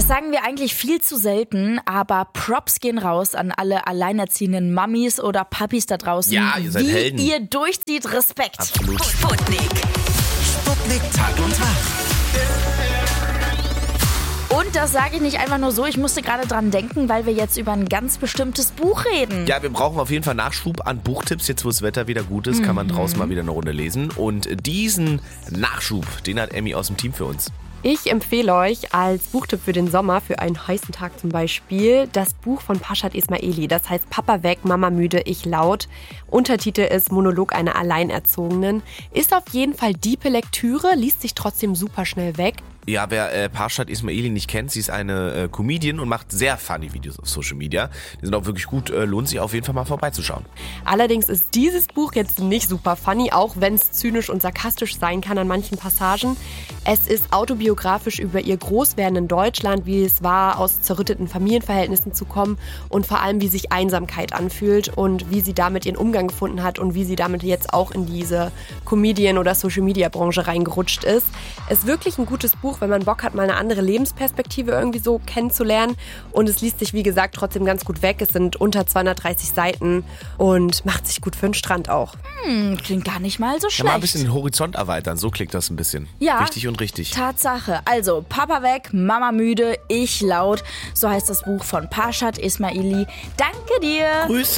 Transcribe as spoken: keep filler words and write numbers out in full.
sagen wir eigentlich viel zu selten, aber Props gehen raus an alle alleinerziehenden Mammis oder Papis da draußen. Ja, ihr seid Wie Helden. ihr durchzieht, Respekt. Absolut. Sputnik. Sputnik Tag und Tag. Und das sage ich nicht einfach nur so, ich musste gerade dran denken, weil wir jetzt über ein ganz bestimmtes Buch reden. Ja, wir brauchen auf jeden Fall Nachschub an Buchtipps. Jetzt, wo das Wetter wieder gut ist, kann man draußen mal wieder eine Runde lesen. Und diesen Nachschub, den hat Emmy aus dem Team für uns. Ich empfehle euch als Buchtipp für den Sommer, für einen heißen Tag zum Beispiel, das Buch von Pashat Ismaili. Das heißt Papa weg, Mama müde, ich laut. Untertitel ist Monolog einer Alleinerzogenen. Ist auf jeden Fall diepe Lektüre, liest sich trotzdem super schnell weg. Ja, wer äh, Pashat Ismaili nicht kennt, sie ist eine äh, Comedian und macht sehr funny Videos auf Social Media. Die sind auch wirklich gut, äh, lohnt sich auf jeden Fall mal vorbeizuschauen. Allerdings ist dieses Buch jetzt nicht super funny, auch wenn es zynisch und sarkastisch sein kann an manchen Passagen. Es ist autobiografisch über ihr Großwerden in Deutschland, wie es war, aus zerrütteten Familienverhältnissen zu kommen und vor allem, wie sich Einsamkeit anfühlt und wie sie damit ihren Umgang gefunden hat und wie sie damit jetzt auch in diese Comedian- oder Social-Media-Branche reingerutscht ist. Es ist wirklich ein gutes Buch, wenn man Bock hat, mal eine andere Lebensperspektive irgendwie so kennenzulernen. Und es liest sich, wie gesagt, trotzdem ganz gut weg. Es sind unter zweihundertdreißig Seiten und macht sich gut für den Strand auch. Hm, klingt gar nicht mal so Ja, schlecht. mal ein bisschen den Horizont erweitern, so klingt das ein bisschen. Ja. Wichtig und richtig. Tatsache. Also, Papa weg, Mama müde, ich laut. So heißt das Buch von Pashat Ismaili. Danke dir. Grüße.